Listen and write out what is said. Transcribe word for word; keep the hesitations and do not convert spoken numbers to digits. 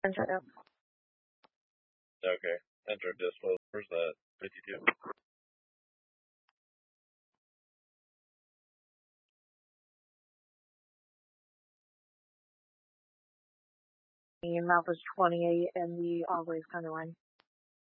Enter it. Okay. Enter dispo. Where's that? fifty-two. The map is twenty-eight and the always kind of line.